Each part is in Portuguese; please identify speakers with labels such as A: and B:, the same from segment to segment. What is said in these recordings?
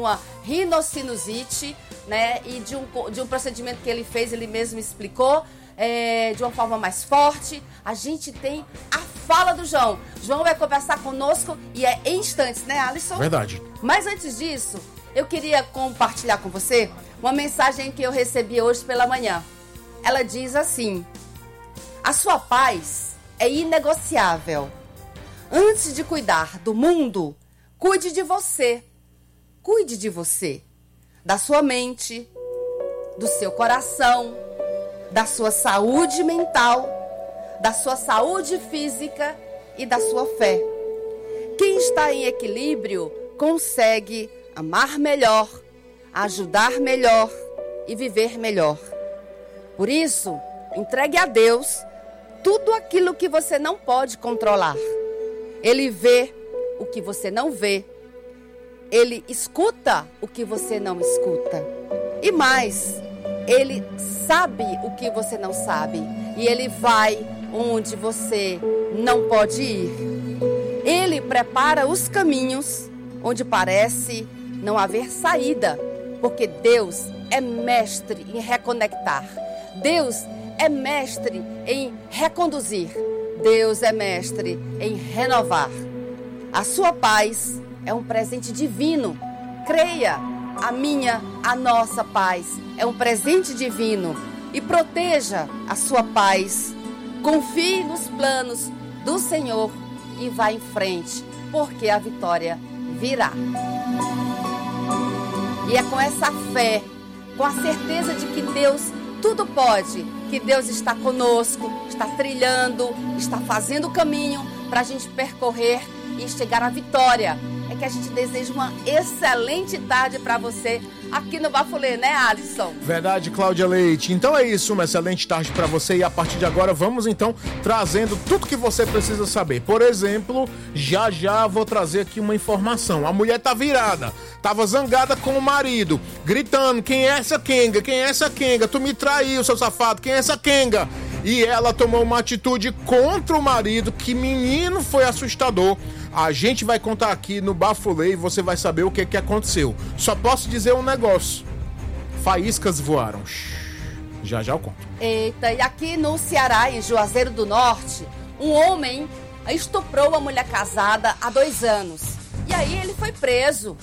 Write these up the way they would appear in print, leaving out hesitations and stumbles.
A: uma rinocinusite, né? E de um procedimento que ele fez, ele mesmo explicou, de uma forma mais forte. A gente tem a fala do João. João vai conversar conosco e é em instantes, né, Alisson?
B: Verdade.
A: Mas antes disso, eu queria compartilhar com você uma mensagem que eu recebi hoje pela manhã. Ela diz assim: a sua paz é inegociável. Antes de cuidar do mundo, cuide de você. Cuide de você, da sua mente, do seu coração, da sua saúde mental, da sua saúde física e da sua fé. Quem está em equilíbrio consegue amar melhor, ajudar melhor e viver melhor. Por isso, entregue a Deus tudo aquilo que você não pode controlar. Ele vê o que você não vê. Ele escuta o que você não escuta. E mais, Ele sabe o que você não sabe. E Ele vai onde você não pode ir. Ele prepara os caminhos onde parece não haver saída. Porque Deus é mestre em reconectar. Deus é mestre em reconduzir. Deus é mestre em renovar. A sua paz é um presente divino. Creia, a nossa paz é um presente divino. E proteja a sua paz. Confie nos planos do Senhor e vá em frente, porque a vitória virá. E é com essa fé, com a certeza de que Deus tudo pode, que Deus está conosco, está trilhando, está fazendo o caminho para a gente percorrer e chegar à vitória. É que a gente deseja uma excelente tarde para você aqui no Bafulê, né, Alisson?
B: Verdade, Cláudia Leite. Então é isso, uma excelente tarde para você e a partir de agora vamos então trazendo tudo que você precisa saber. Por exemplo, já vou trazer aqui uma informação. A mulher tá virada, tava zangada com o marido, gritando: quem é essa Kenga? Quem é essa Kenga? Tu me traiu, seu safado, quem é essa Kenga? E ela tomou uma atitude contra o marido, que menino foi assustador. A gente vai contar aqui no Bafulê e você vai saber o que aconteceu. Só posso dizer um negócio: faíscas voaram. Já eu conto.
A: Eita, e aqui no Ceará, em Juazeiro do Norte, um homem estuprou uma mulher casada há 2 anos. E aí ele foi preso.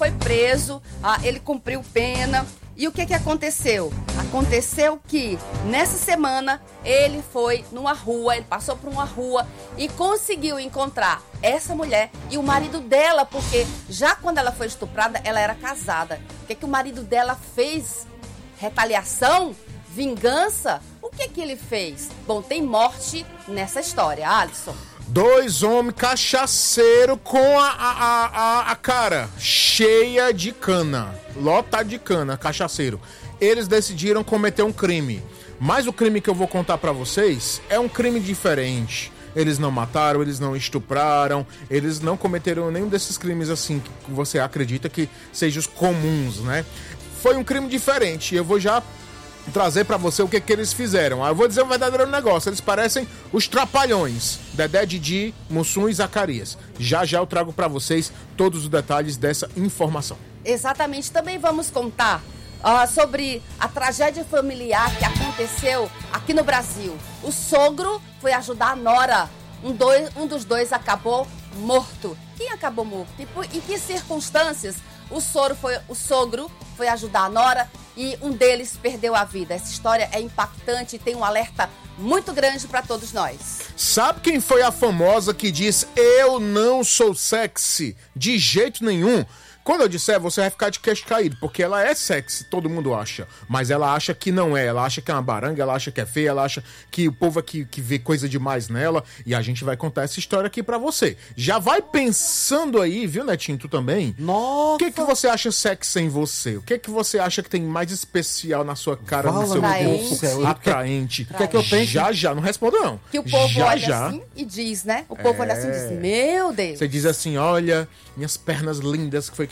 A: Ele cumpriu pena. E o que aconteceu? Aconteceu que, nessa semana, ele foi numa rua, ele passou por uma rua e conseguiu encontrar essa mulher e o marido dela, porque já quando ela foi estuprada, ela era casada. O que o marido dela fez? Retaliação? Vingança? O que ele fez? Bom, tem morte nessa história, Alisson.
B: 2 homens cachaceiros com a cara cheia de cana, lotado de cana, cachaceiro. Eles decidiram cometer um crime, mas o crime que eu vou contar pra vocês é um crime diferente. Eles não mataram, eles não estupraram, eles não cometeram nenhum desses crimes assim que você acredita que sejam os comuns, né? Foi um crime diferente e eu vou já trazer pra você o que eles fizeram. Eu vou dizer o verdadeiro negócio. Eles parecem os Trapalhões, Dedé, Didi, Mussum e Zacarias. Já eu trago pra vocês todos os detalhes dessa informação.
A: Exatamente. Também vamos contar sobre a tragédia familiar que aconteceu aqui no Brasil. O sogro foi ajudar a nora. Um dos dois acabou morto. Quem acabou morto? Em que circunstâncias o sogro foi ajudar a nora e um deles perdeu a vida? Essa história é impactante e tem um alerta muito grande para todos nós.
B: Sabe quem foi a famosa que diz: eu não sou sexy de jeito nenhum? Quando eu disser, você vai ficar de queixo caído, porque ela é sexy, todo mundo acha. Mas ela acha que não é, ela acha que é uma baranga, ela acha que é feia, ela acha que o povo aqui que vê coisa demais nela. E a gente vai contar essa história aqui pra você. Já vai pensando aí, viu, Netinho, tu também?
C: Nossa!
B: O que você acha sexy em você? O que você acha que tem mais especial na sua cara, no seu corpo atraente?
C: O que é que eu penso?
B: Já, não responda não.
A: Que o povo olha assim e diz, né? O povo olha assim e diz: meu Deus.
B: Você diz assim: olha, minhas pernas lindas, que foi que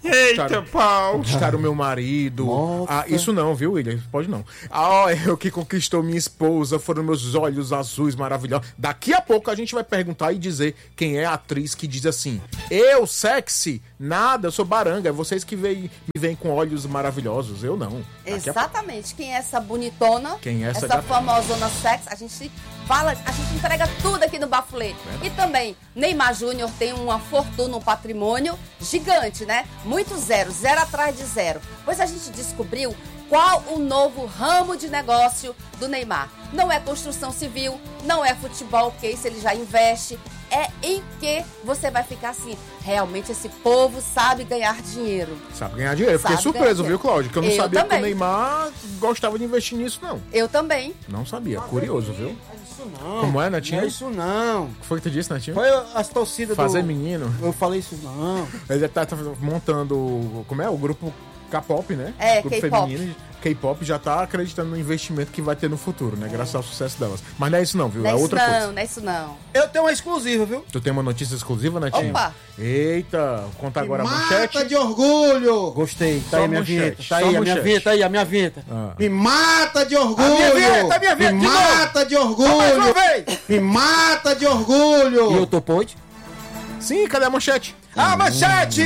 C: Eita, pau!
B: Conquistaram meu marido.
D: Nossa.
B: Isso não, viu, William? Pode não. Eu que conquistou minha esposa, foram meus olhos azuis maravilhosos. Daqui a pouco a gente vai perguntar e dizer quem é a atriz que diz assim: eu, sexy, nada, eu sou baranga. É vocês que me veem com olhos maravilhosos, eu não.
A: Exatamente. Quem é essa bonitona?
B: Quem é essa
A: essa famosona sexy? A gente fala, a gente entrega tudo aqui no Bafulê. E também, Neymar Júnior tem uma fortuna, um patrimônio gigante, né? Muito zero atrás de zero. Pois a gente descobriu qual o novo ramo de negócio do Neymar. Não é construção civil, não é futebol, porque isso ele já investe. É em que você vai ficar assim, realmente esse povo sabe ganhar dinheiro.
B: Sabe ganhar dinheiro. Fiquei surpreso, viu, Cláudio? Que eu não sabia
A: também.
B: que o Neymar gostava de investir nisso, não.
A: Eu também.
B: Não sabia. Curioso, viu?
D: Isso não.
B: Como é, Netinho?
D: Não é isso não.
B: O que foi que tu disse, Netinho?
D: Foi as torcidas
B: Fazer menino.
D: Eu falei isso não.
B: Ele tá montando, como é? O grupo K-pop, né?
A: É,
B: o grupo
A: K-pop.
B: feminino. K-pop já tá acreditando no investimento que vai ter no futuro, né? Graças ao sucesso delas. Mas não é isso não, viu?
A: Não é
B: É
A: isso
B: outra coisa.
A: não, não é isso não.
D: Eu tenho uma exclusiva, viu?
B: Tu tem uma notícia exclusiva, Netinho?
A: Opa!
B: Eita, conta agora a
E: Mata
B: manchete.
E: de orgulho!
D: Gostei. Tá
B: Só
D: aí a minha
B: manchete,
D: vinheta.
B: só
D: Tá aí a minha
B: manchete.
D: vinheta, aí a minha vinheta.
E: Me mata de orgulho!
D: A minha vinheta,
E: Me
D: de novo.
E: mata de
D: Mais uma
E: orgulho!
D: vez.
E: Me mata de
D: E
E: orgulho!
D: eu tô pode?
B: Sim, cadê a manchete?
D: A manchete!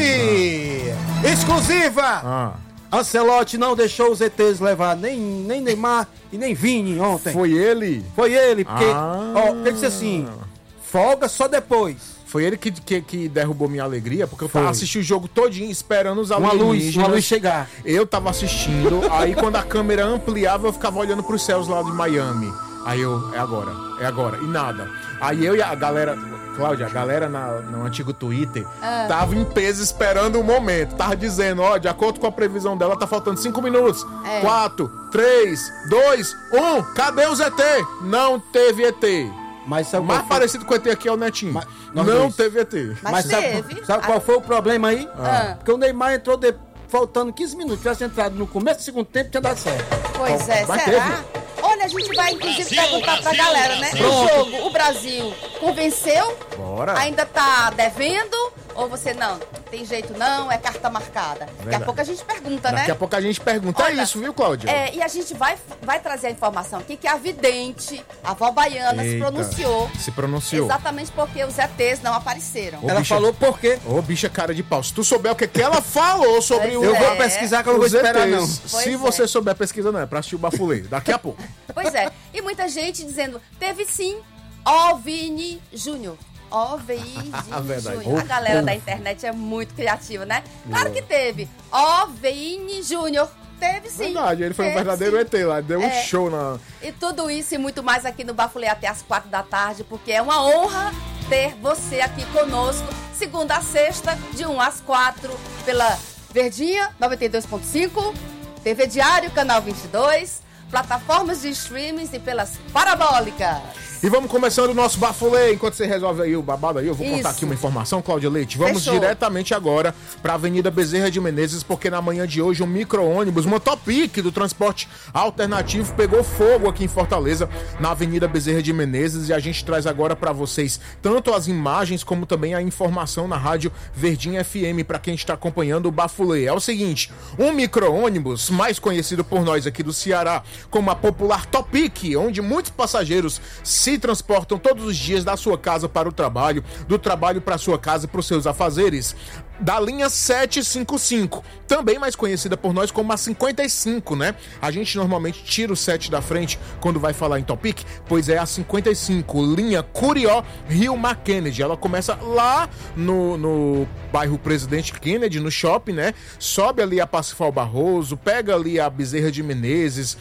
D: Exclusiva!
B: Ah,
D: Ancelotti não deixou os ETs levar nem Neymar e nem Vini ontem.
B: foi ele?
D: Foi ele, porque
B: Ah.
D: ele disse assim, folga só depois.
B: Foi ele que derrubou minha alegria, porque eu
D: Foi.
B: assisti o jogo todinho esperando os
D: Uma
B: alienígenas.
D: luz chegar.
B: Eu tava assistindo, aí quando a câmera ampliava, eu ficava olhando pros céus lá de Miami. Aí é agora, e nada. Aí eu e a galera, Cláudia, a galera no antigo Twitter, tava em peso esperando o momento. Tava dizendo, ó, de acordo com a previsão dela, tá faltando 5 minutos. 4, 3, 2, 1, cadê os ET? Não teve ET.
D: Mas
B: O
D: sabe
B: mais
D: qual foi?
B: parecido com o ET aqui é o Netinho.
D: nós
B: Não
D: dois.
B: teve ET.
A: Mas teve.
D: Sabe qual foi o problema aí?
A: Ah.
D: Porque o Neymar entrou faltando 15 minutos. Se tivesse entrado no começo do segundo tempo, tinha dado certo.
A: Pois é,
B: Mas
A: será? Olha, a gente vai inclusive perguntar pra galera, né? O jogo, o Brasil convenceu?
B: Bora.
A: Ainda tá devendo? Ou você não? Tem jeito não? É carta marcada? Daqui a pouco a gente pergunta, né?
B: Daqui a pouco a gente pergunta.
A: Olha,
B: É isso, viu, Cláudia?
A: E a gente vai trazer a informação aqui que a vidente, a avó baiana, se
B: Eita,
A: pronunciou.
B: Se pronunciou.
A: Exatamente porque os ETs não apareceram.
B: Ô,
D: Ela
B: bicha-
D: falou por quê?
B: Ô, bicha cara de pau. Se tu souber o que ela falou sobre
A: Pois
B: o...
D: Eu
A: é.
D: vou pesquisar que eu não vou
B: os
D: esperar,
B: ETs.
D: não.
B: Se
A: Pois é.
B: você souber, pesquisa não. É pra assistir o Bafulê. Daqui a pouco.
A: Pois é. E muita gente dizendo, teve sim, ó Vini Júnior. Ó Vini
B: Verdade.
A: Júnior. A galera da internet é muito criativa, né? Claro que teve. Ó Vini Júnior. Teve sim.
B: Verdade, ele foi um
A: Teve
B: verdadeiro
A: sim.
B: ET lá. Deu um show na...
A: E tudo isso e muito mais aqui no Bafulê até as 4 da tarde, porque é uma honra ter você aqui conosco, segunda a sexta, de 1 às 4, pela Verdinha 92.5, TV Diário, Canal 22, plataformas de streamings e pelas parabólicas.
B: E vamos começando o nosso Bafulê. Enquanto você resolve aí o babado aí, eu vou contar
A: Isso.
B: aqui uma informação, Cláudia Leite. Vamos
A: Fechou.
B: diretamente agora para a Avenida Bezerra de Menezes, porque na manhã de hoje um micro-ônibus, uma Topic do transporte alternativo, pegou fogo aqui em Fortaleza, na Avenida Bezerra de Menezes, e a gente traz agora para vocês tanto as imagens como também a informação na rádio Verdinha FM para quem está acompanhando o Bafulê. É o seguinte, um micro-ônibus, mais conhecido por nós aqui do Ceará como a popular Topic, onde muitos passageiros se transportam todos os dias da sua casa para o trabalho, do trabalho para a sua casa e para os seus afazeres, da linha 755, também mais conhecida por nós como a 55, né? A gente normalmente tira o 7 da frente quando vai falar em Topic, pois é a 55, linha Curió, Rio Mar Kennedy. Ela começa lá no bairro Presidente Kennedy, no shopping, né? Sobe ali a Pacifal Barroso, pega ali a Bezerra de Menezes,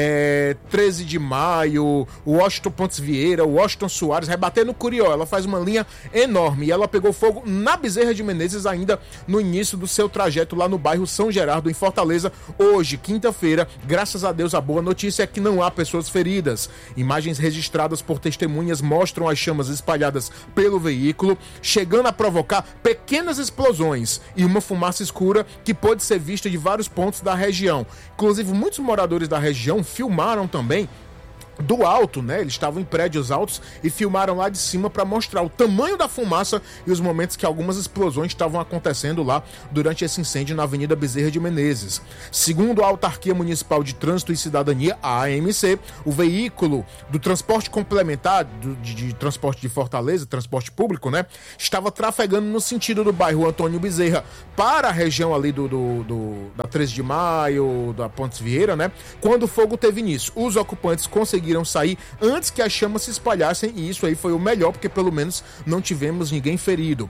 B: 13 de Maio, Washington Pontes Vieira, Washington Soares, vai bater no Curió. Ela faz uma linha enorme e ela pegou fogo na Bezerra de Menezes ainda no início do seu trajeto lá no bairro São Gerardo, em Fortaleza, hoje, quinta-feira. Graças a Deus, a boa notícia é que não há pessoas feridas. Imagens registradas por testemunhas mostram as chamas espalhadas pelo veículo, chegando a provocar pequenas explosões e uma fumaça escura que pôde ser vista de vários pontos da região. Inclusive, muitos moradores da região filmaram também do alto, né? Eles estavam em prédios altos e filmaram lá de cima para mostrar o tamanho da fumaça e os momentos que algumas explosões estavam acontecendo lá durante esse incêndio na Avenida Bezerra de Menezes. Segundo a Autarquia Municipal de Trânsito e Cidadania, a AMC, o veículo do transporte complementar, de transporte de Fortaleza, transporte público, né? Estava trafegando no sentido do bairro Antônio Bezerra para a região ali da 13 de Maio, da Pontes Vieira, né? Quando o fogo teve início. Os ocupantes conseguiram sair antes que as chamas se espalhassem e isso aí foi o melhor, porque pelo menos não tivemos ninguém ferido.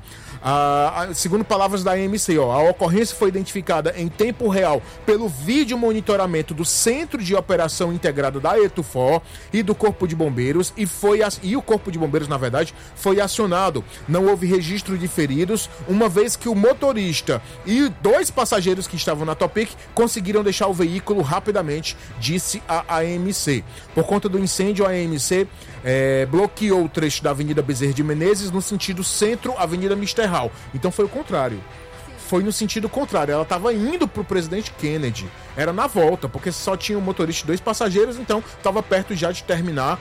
B: Segundo palavras da AMC, a ocorrência foi identificada em tempo real pelo vídeo monitoramento do Centro de Operação Integrada da ETUFOR e do Corpo de Bombeiros e o Corpo de Bombeiros, na verdade, foi acionado. Não houve registro de feridos, uma vez que o motorista e 2 passageiros que estavam na Topic conseguiram deixar o veículo rapidamente, disse a AMC. Por conta do incêndio, a AMC bloqueou o trecho da Avenida Bezerra de Menezes no sentido centro-Avenida Mister Hall. Então foi o contrário. Foi no sentido contrário. Ela estava indo pro Presidente Kennedy. Era na volta, porque só tinha um motorista e 2 passageiros, então estava perto já de terminar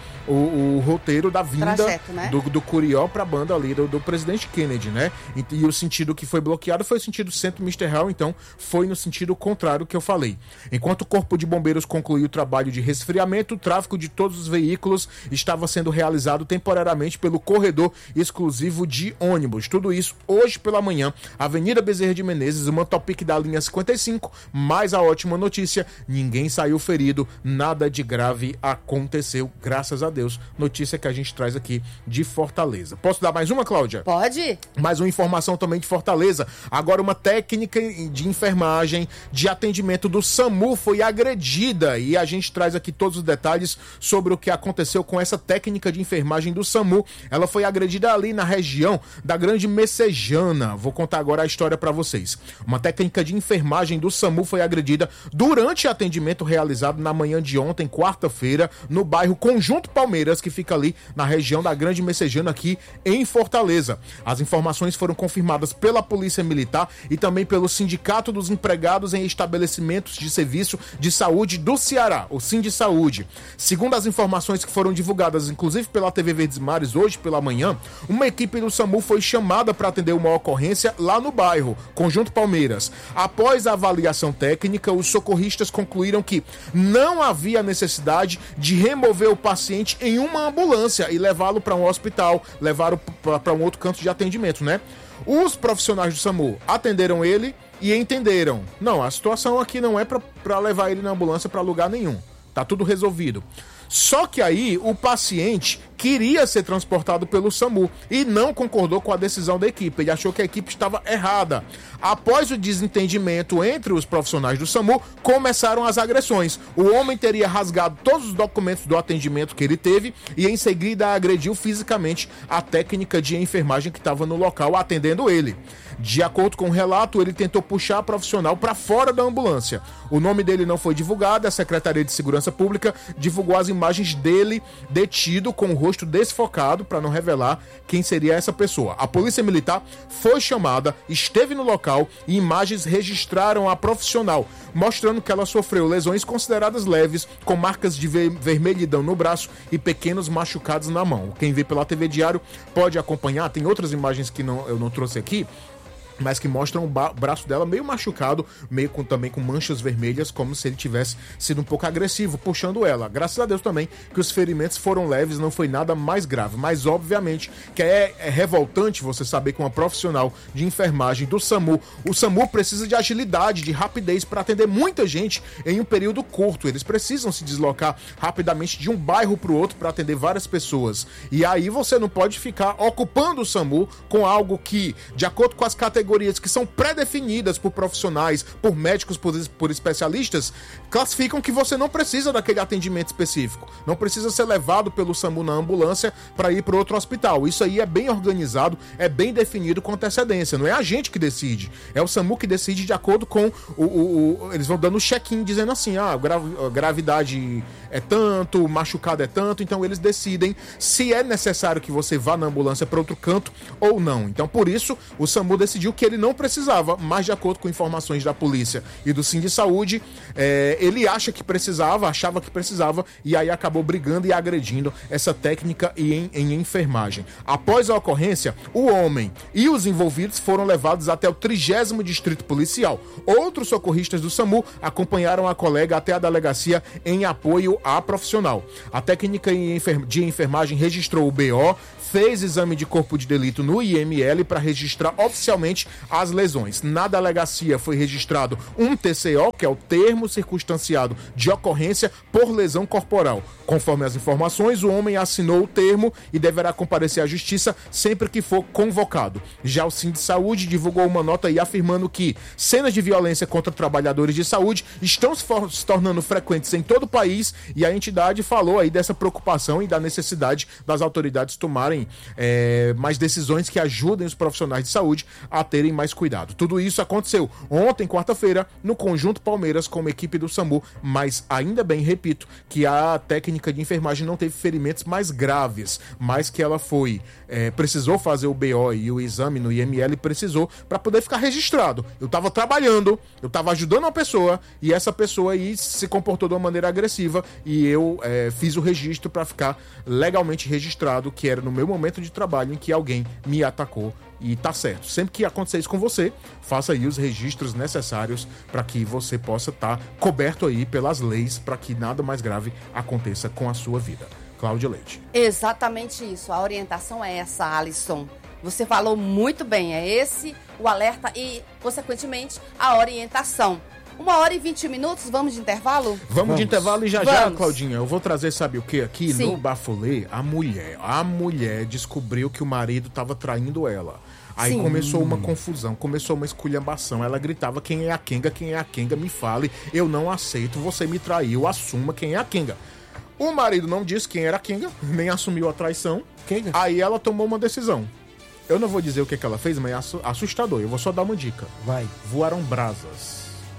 B: o roteiro da vinda trajeto, né? do Curió pra banda ali do Presidente Kennedy, né? E o sentido que foi bloqueado foi o sentido centro-Mister Hall, então foi no sentido contrário que eu falei. Enquanto o Corpo de Bombeiros concluiu o trabalho de resfriamento, o tráfego de todos os veículos estava sendo realizado temporariamente pelo corredor exclusivo de ônibus. Tudo isso hoje pela manhã, Avenida Bezerra de Menezes, uma Topic da linha 55, mais a ótima notícia, ninguém saiu ferido, nada de grave aconteceu, graças a Deus. Notícia que a gente traz aqui de Fortaleza. Posso dar mais uma, Cláudia?
A: Pode.
B: Mais uma informação também de Fortaleza. Agora uma técnica de enfermagem, de atendimento do SAMU foi agredida e a gente traz aqui todos os detalhes sobre o que aconteceu com essa técnica de enfermagem do SAMU. Ela foi agredida ali na região da Grande Messejana. Vou contar agora a história para vocês. Uma técnica de enfermagem do SAMU foi agredida durante atendimento realizado na manhã de ontem, quarta-feira, no bairro Conjunto Palmeiras, que fica ali na região da Grande Messejana, aqui em Fortaleza. As informações foram confirmadas pela Polícia Militar e também pelo Sindicato dos Empregados em Estabelecimentos de Serviço de Saúde do Ceará, o Sindisaúde. Segundo as informações que foram divulgadas, inclusive pela TV Verdes Mares, hoje pela manhã, uma equipe do SAMU foi chamada para atender uma ocorrência lá no bairro Conjunto Palmeiras. Após a avaliação técnica, os socorristas concluíram que não havia necessidade de remover o paciente em uma ambulância e levá-lo para um hospital, levaram para um outro canto de atendimento, né? Os profissionais do SAMU atenderam ele e entenderam. Não, a situação aqui não é para levar ele na ambulância para lugar nenhum. Tá tudo resolvido. Só que aí o paciente queria ser transportado pelo SAMU e não concordou com a decisão da equipe. Ele achou que a equipe estava errada. Após o desentendimento entre os profissionais do SAMU, começaram as agressões. O homem teria rasgado todos os documentos do atendimento que ele teve e em seguida agrediu fisicamente a técnica de enfermagem que estava no local atendendo ele. De acordo com o relato, ele tentou puxar a profissional para fora da ambulância. O nome dele não foi divulgado, a Secretaria de Segurança Pública divulgou as imagens dele detido com o rosto desfocado para não revelar quem seria essa pessoa. A Polícia Militar foi chamada, esteve no local e imagens registraram a profissional, mostrando que ela sofreu lesões consideradas leves, com marcas de vermelhidão no braço e pequenos machucados na mão. Quem vê pela TV Diário pode acompanhar, tem outras imagens que eu não trouxe aqui, mas que mostram o braço dela meio machucado, também com manchas vermelhas, como se ele tivesse sido um pouco agressivo, puxando ela. Graças a Deus também que os ferimentos foram leves, não foi nada mais grave. Mas, obviamente, que é revoltante você saber que uma profissional de enfermagem do SAMU, o SAMU precisa de agilidade, de rapidez para atender muita gente em um período curto. Eles precisam se deslocar rapidamente de um bairro para o outro para atender várias pessoas. E aí você não pode ficar ocupando o SAMU com algo que, de acordo com as categorias que são pré-definidas por profissionais, por médicos, por especialistas, classificam que você não precisa daquele atendimento específico. Não precisa ser levado pelo SAMU na ambulância para ir para outro hospital. Isso aí é bem organizado, é bem definido com antecedência. Não é a gente que decide, é o SAMU que decide de acordo com eles vão dando check-in dizendo assim, gravidade é tanto, machucado é tanto, então eles decidem se é necessário que você vá na ambulância para outro canto ou não. Então por isso o SAMU decidiu remédio que ele não precisava, mas de acordo com informações da polícia e do Sindisaúde, ele achava que precisava, e aí acabou brigando e agredindo essa técnica em enfermagem. Após a ocorrência, o homem e os envolvidos foram levados até o 30º Distrito Policial. Outros socorristas do SAMU acompanharam a colega até a delegacia em apoio à profissional. A técnica de enfermagem registrou o BO, fez exame de corpo de delito no IML para registrar oficialmente as lesões. Na delegacia foi registrado um TCO, que é o termo circunstanciado de ocorrência por lesão corporal. Conforme as informações, o homem assinou o termo e deverá comparecer à justiça sempre que for convocado. Já o Sindisaúde divulgou uma nota aí afirmando que cenas de violência contra trabalhadores de saúde estão se tornando frequentes em todo o país, e a entidade falou aí dessa preocupação e da necessidade das autoridades tomarem mais decisões que ajudem os profissionais de saúde a terem mais cuidado. Tudo isso aconteceu ontem, quarta-feira, no Conjunto Palmeiras com uma equipe do SAMU, mas ainda bem, repito, que a técnica de enfermagem não teve ferimentos mais graves, mas que ela precisou fazer o BO e o exame no IML, precisou para poder ficar registrado. Eu tava trabalhando, eu tava ajudando uma pessoa e essa pessoa aí se comportou de uma maneira agressiva e eu fiz o registro para ficar legalmente registrado, que era no meu momento de trabalho em que alguém me atacou. E tá certo. Sempre que acontecer isso com você, faça aí os registros necessários para que você possa estar coberto aí pelas leis, para que nada mais grave aconteça com a sua vida. Cláudia Leite.
A: Exatamente isso. A orientação é essa, Alisson. Você falou muito bem. É esse o alerta e, consequentemente, a orientação. 1h20, vamos de intervalo?
B: Vamos de intervalo e já, Claudinha, eu vou trazer, sabe o que aqui?
A: Sim.
B: No Bafulê, a mulher descobriu que o marido estava traindo ela. Aí
A: Sim.
B: começou uma confusão, começou uma esculhambação. Ela gritava: quem é a Kenga, me fale, eu não aceito, você me traiu, assuma quem é a Kenga. O marido não disse quem era a Kenga, nem assumiu a traição.
D: Kenga?
B: Aí ela tomou uma decisão. Eu não vou dizer o que ela fez, mas é assustador, eu vou só dar uma dica.
D: Vai.
B: Voaram brasas.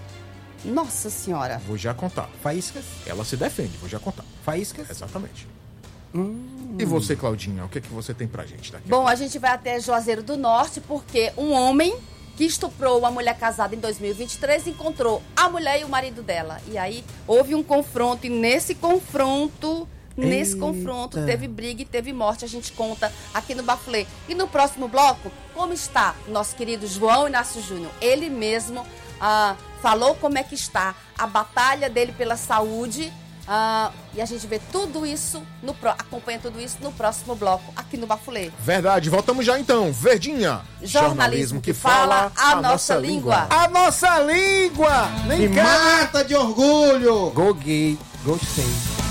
A: Nossa Senhora.
B: Vou já contar.
D: Faíscas?
B: Ela se defende, vou já contar.
D: Faíscas?
B: Exatamente. E você, Claudinha, o que é que você tem pra gente daqui?
A: Bom, a gente vai até Juazeiro do Norte porque um homem que estuprou uma mulher casada em 2023 encontrou a mulher e o marido dela. E aí houve um confronto e nesse confronto teve briga e teve morte. A gente conta aqui no Bafulê. E no próximo bloco, como está nosso querido João Inácio Júnior? Ele mesmo falou como é que está a batalha dele pela saúde. E a gente vê tudo isso, acompanha tudo isso no próximo bloco, aqui no Bafulê.
B: Verdade, voltamos já então. Verdinha.
A: Jornalismo que fala a nossa língua.
D: A nossa língua!
E: Me mata de orgulho!
D: Gostei.